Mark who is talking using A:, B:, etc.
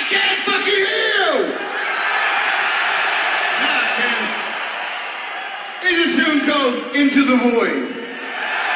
A: can't fucking hear you! Now I can. It's a tune called Into the Void.